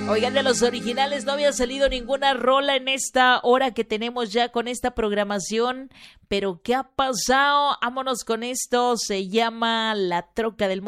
Oigan, de los originales no había salido ninguna rola en esta hora que tenemos ya con esta programación. Pero ¿qué ha pasado? Vámonos con esto. Se llama La Troca del